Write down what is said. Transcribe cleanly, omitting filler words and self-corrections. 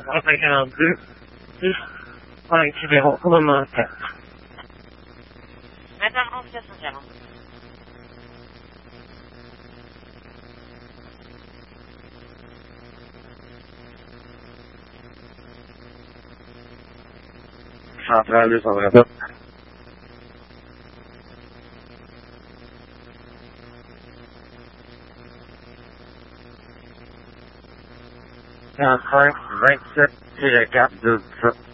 1-1-2、1-1-0、このまま回。 Intervention 0. Centrale 227. Down 5, right 6, 4, 12,